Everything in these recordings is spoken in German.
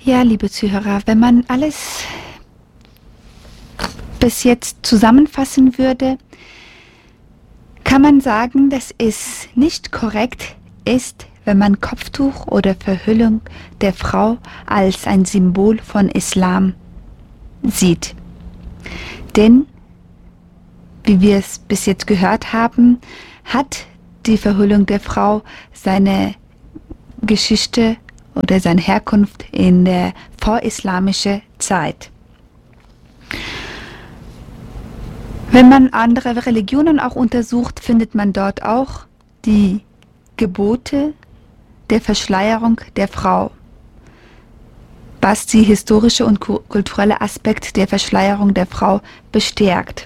Ja, liebe Zuhörer, wenn man alles bis jetzt zusammenfassen würde, kann man sagen, dass es nicht korrekt ist, wenn man Kopftuch oder Verhüllung der Frau als ein Symbol von Islam sieht. Denn, wie wir es bis jetzt gehört haben, hat die Verhüllung der Frau seine Geschichte oder seine Herkunft in der vorislamischen Zeit. Wenn man andere Religionen auch untersucht, findet man dort auch die Gebote der Verschleierung der Frau, was die historische und kulturelle Aspekt der Verschleierung der Frau bestärkt.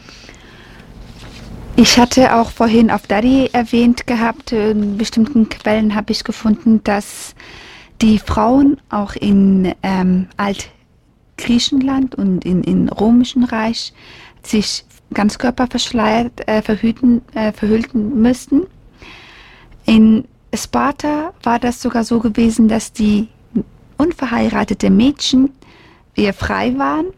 Ich hatte auch vorhin auf Dari erwähnt gehabt, in bestimmten Quellen habe ich gefunden, dass die Frauen auch in Altgriechenland und in Römischen Reich sich Ganzkörper verhüllten müssten. In Sparta war das sogar so gewesen, dass die unverheiratete Mädchen frei waren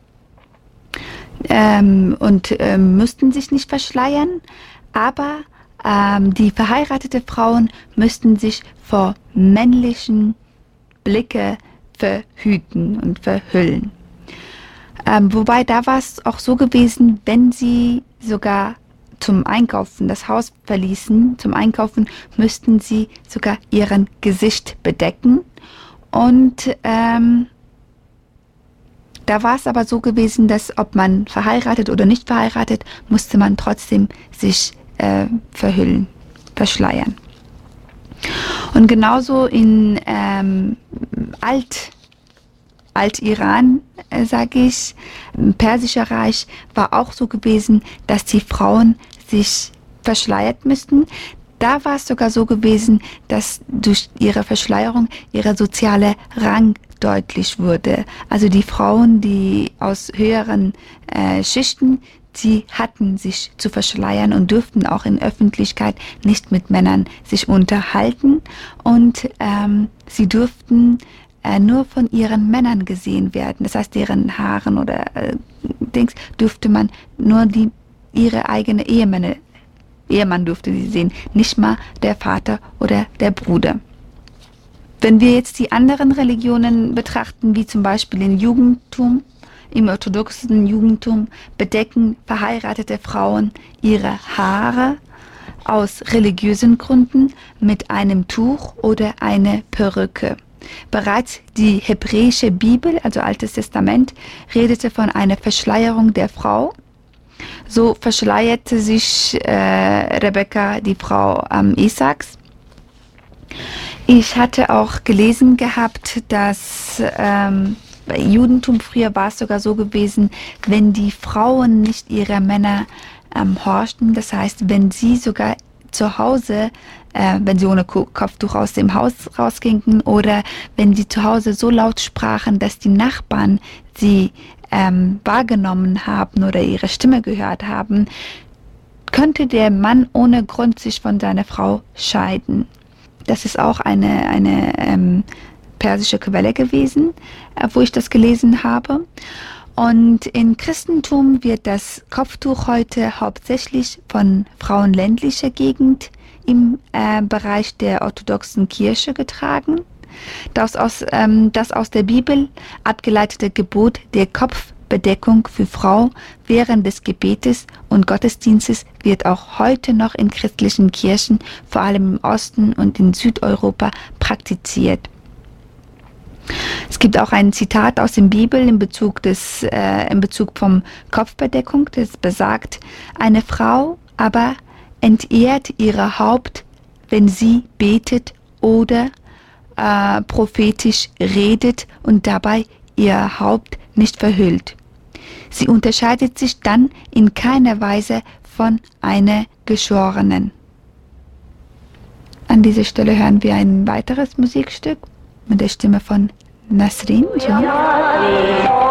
und müssten sich nicht verschleiern, aber die verheirateten Frauen müssten sich vor männlichen Blicke verhüten und verhüllen. Wobei da war es auch so gewesen, wenn sie sogar zum Einkaufen das Haus verließen, zum Einkaufen müssten sie sogar ihren Gesicht bedecken. Und da war es aber so gewesen, dass ob man verheiratet oder nicht verheiratet, musste man trotzdem sich verhüllen, verschleiern. Und genauso in Alt-Iran, sage ich, im Persischen Reich war auch so gewesen, dass die Frauen sich verschleiert müssten. Da war es sogar so gewesen, dass durch ihre Verschleierung ihre soziale Rang deutlich wurde. Also die Frauen, die aus höheren Schichten, sie hatten sich zu verschleiern und durften auch in Öffentlichkeit nicht mit Männern sich unterhalten und sie durften nur von ihren Männern gesehen werden. Das heißt, deren Haaren oder Dings durfte man nur ihre eigene Ehemann durfte sie sehen, nicht mal der Vater oder der Bruder. Wenn wir jetzt die anderen Religionen betrachten, wie zum Beispiel im orthodoxen Judentum bedecken verheiratete Frauen ihre Haare aus religiösen Gründen mit einem Tuch oder einer Perücke. Bereits die hebräische Bibel, also Altes Testament, redete von einer Verschleierung der Frau. So verschleierte sich Rebekka, die Frau Isaaks. Ich hatte auch gelesen gehabt, dass bei Judentum früher war es sogar so gewesen, wenn die Frauen nicht ihre Männer horchten, das heißt, wenn sie sogar zu Hause, wenn sie ohne Kopftuch aus dem Haus rausgingen oder wenn sie zu Hause so laut sprachen, dass die Nachbarn sie wahrgenommen haben oder ihre Stimme gehört haben, könnte der Mann ohne Grund sich von seiner Frau scheiden. Das ist auch eine persische Quelle gewesen, wo ich das gelesen habe. Und im Christentum wird das Kopftuch heute hauptsächlich von Frauen ländlicher Gegend im Bereich der orthodoxen Kirche getragen. Das aus der Bibel abgeleitete Gebot der Kopfbedeckung für Frau während des Gebetes und Gottesdienstes wird auch heute noch in christlichen Kirchen, vor allem im Osten und in Südeuropa, praktiziert. Es gibt auch ein Zitat aus der Bibel in Bezug vom Kopfbedeckung, das besagt: Eine Frau aber entehrt ihr Haupt, wenn sie betet oder prophetisch redet und dabei ihr Haupt nicht verhüllt. Sie unterscheidet sich dann in keiner Weise von einer Geschworenen. An dieser Stelle hören wir ein weiteres Musikstück mit der Stimme von Nasrin. Ja.